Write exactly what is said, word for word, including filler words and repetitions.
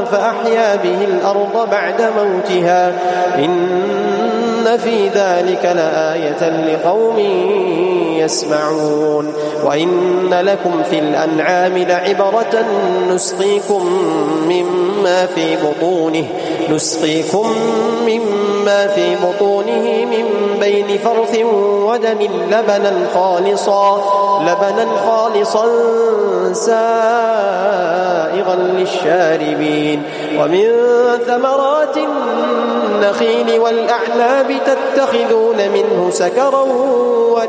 فأحيا به الأرض بعد موتها إن في ذلك لآية لقوم يسمعون وإن لكم في الأنعام لعبرة نسقيكم مما في بطونه نسقيكم مما في بطونه من بين فرث ودم لبنا خالصا لبنا خالصا سائغا للشاربين ومن ثمرات النخيل والأعناب تتخذون منه سكرا